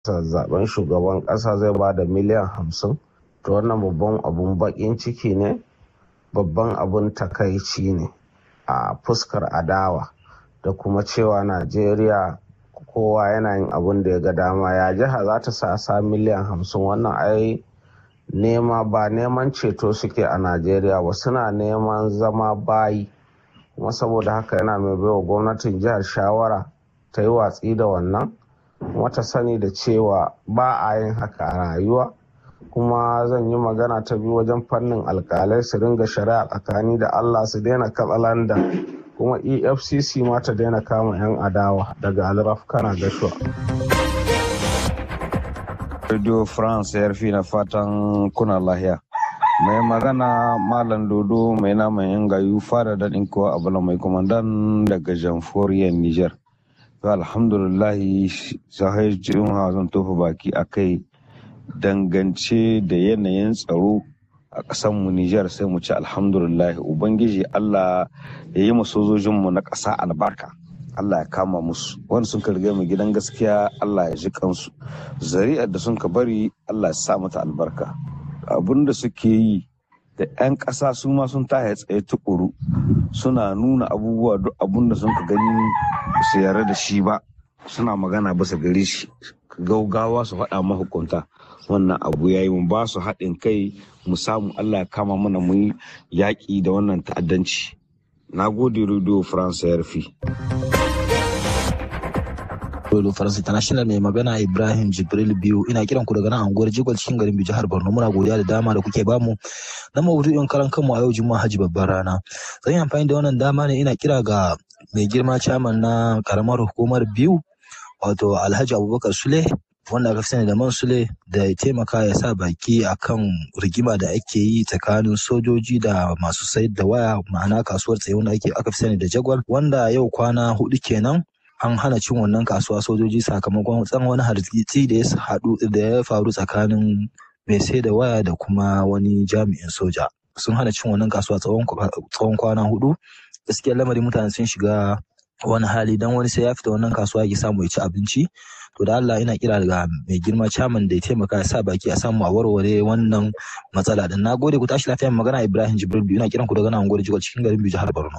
zaben shugaban ƙasa zai ba da miliyan 50, to wannan babban abun baƙin ciki ne, babban abun takaici ne a fuskar adawa da kuma cewa Najeriya kowa yana yin abun da ya ga dama. Ya jiha za ta sa miliyan 50, wannan ai ba neman ceto suke a Najeriya ba, suna neman zama bayi. Kuma saboda haka yana mai baiwa gwamnatin jihar shawara ta yi watsi da wannan, wata sani da cewa ba a yin haka a rayuwa. Kuma zan yi magana ta biyu wajen fannin alkalai su ringa shari'a tsakani da Allah, su daina katsalanda, kuma EFCC ma ta daina kama 'yan adawa. Daga Alraf Kana Gashuwa. Radio France RFI, na fatan kuna lahiya. Mai magana Malam Dodo mai naman yan gayu fara daɗin kowa abu mai kumandan daga jamforiyar Niger. Alhamdulillahi sahai zan tofa baki a kai dangance da yanayin tsaro a ƙasanmu Niger, sai mu ci alhamdulillah. Ubangiji Allah ya yi sojojinmu na ƙasa albarka, Allah ya kama musu wanda sun ka riga mu gidan gaskiya, Allah ya ji kansu. Zari'ar da sun ka bari Allah ya sa mata albarka. Abin da suke yi da 'yan ƙasa su ma sun tahe tsaye tukuru, suna nuna abubuwa duk abin da sun ka gani su yarda da shi ba, suna magana bisa gare shi, gaugawa su faɗa mahukunta wannan abu yayi, mu ba su haɗin kai mu samu Allah ya kama mana mu yi yaƙi da wannan ta'addanci. Na gode Radio France RFI. Radio France International, mai magana Ibrahim Jibril Biyu, ina kiran ku daga nan anguwar Jigwal cikin garin Biyu jihar Borno. Muna godiya da dama da kuke bamu na maudu'in karan kanmu a yau Juma'a Hajji babbar rana. Zan yi amfani da wannan dama ne, ina kira ga mai girma chairman na karamar hukumar Biyu, wato Alhaji Abubakar Sule, wanda aka fi sani da Man Sule, da ya taimaka ya sa baki akan rigima da ake yi tsakanin sojoji da masu sayar da waya, ma'ana kasuwar tsaye wanda aka fi sani da Jagwal, wanda yau kwana 4 kenan an hana cin wannan kasuwa sojoji sakamakon wani hargitsi da ya faru tsakanin mai sai da waya da kuma wani jami'in soja. Sun hana cin wannan kasuwa tsawon kwana 4. Gaskiyar lamarin mutane sun shiga wani hali, dan wani sai ya fita wannan kasuwa ya samu ya ci abinci. To da Allah ina kira daga mai girma chairman da ya taimaka ya sa baki a samu a warware wannan matsala din. Na gode, ku tashi lafiya. Magana Ibrahim Jibril Biyu, ina kiran ku daga nan unguwar Jigwal cikin garin Biyu jihar Borno.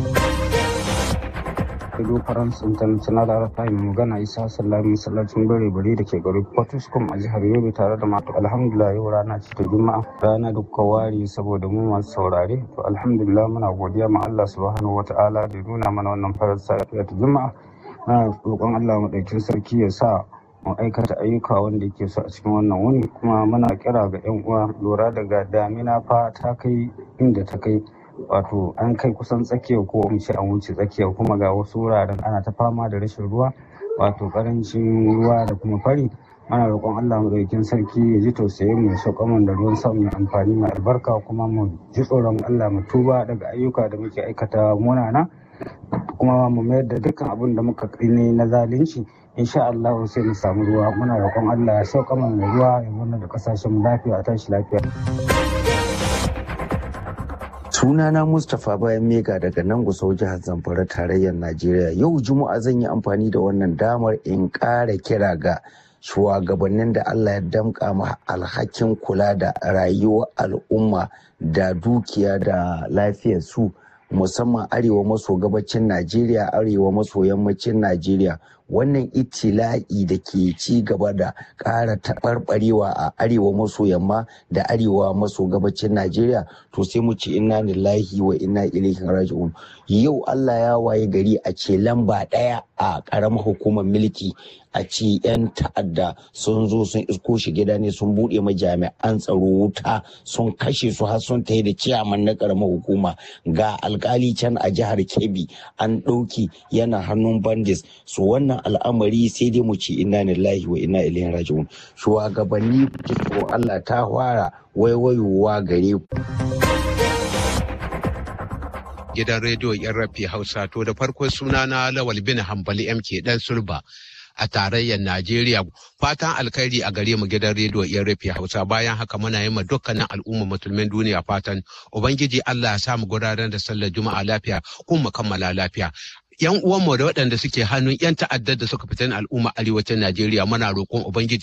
Radio France International RFI, mai magana Isa Sallami, masallacin bare-bare da ke garin Potiskum a jihar Yobe tare da mata. Alhamdulillah, yau rana ce ta Juma'a, rana da kuka ware saboda mu masu saurare. To alhamdulillah, muna godiya ma Allah subhanahu wata'ala da ya nuna mana wannan farar safiya ta Juma'a. Na roƙon Allah madaukakin sarki ya sa mu aikata ayyuka wanda yake so a cikin wannan wuni. Kuma muna kira ga 'yan uwa, lura daga damina fa ta kai inda ta kai, wato an kai kusan tsakiya, ko in ce an wuce tsakiya, kuma ga wasu wuraren ana ta fama da rashin ruwa, wato karancin ruwa da kuma fari. Ana roƙon Allah madaukakin sarki ya ji tausayin mu, sauƙa da ruwan sama mai amfani mai albarka, kuma mu ji tsoron Allah, mu tuba daga ayyuka da muke aikata munana, kuma mu mayar da dukkan abin da muka ne na zalunci. Insha Allah sai mu samu ruwa. Muna roƙon Allah ya sauƙa mana da ruwa, ya zama da ƙasashen mu lafiya, a tashi lafiya. Sunana Mustapha Bayan Mega daga nan Gusau jihar Zamfara tarayyar Najeriya. Yau Juma'a zan yi amfani da wannan damar in ƙara kira ga shugabannin da Allah ya damƙa ma alhakin kula da rayuwar al'umma da dukiya da lafiyar su, musamman arewa maso gabacin Najeriya, arewa maso yammacin Najeriya. Wannan itila'i da ke ci gaba da ƙara taɓarɓarewa a arewa maso yamma da arewa maso gabacin Najeriya, to sai mu ce inna lillahi wa inna ilaihi raji'un. Yau Allah ya waye gari a ce lamba 1 a ƙaramar hukumar mulki, a ce 'yan ta'adda sun zo sun isko shi gida ne, sun buɗe ma jami'an tsaro wuta, sun kashe su har sun tayi da ciyaman na ƙaramar hukuma. Ga alƙali can a jihar Kebbi an ɗauki yana hannun bandits. So wannan al'amari sai dai mu ce inna lillahi wa inna ilaihi raji'un. Shugabanni ko Allah ta fara waiwayowa gare ku. Gidan rediyo RFI Hausa, to da farko sunana Lawal bin Hambali MK dan Sulba a tarayyar Najeriya. Fatan alkhairi a gare mu gidan rediyo RFI Hausa. Bayan haka muna yi ma dukkanin al'umma musulmin duniya fatan Ubangiji Allah ya samu gudanar da sallar Juma'a lafiya kuma kammala lafiya. yan uwanmu da waɗanda suke hannun yan ta'addar da suka fitan al'umma arewacin Najeriya muna roƙon Ubangiji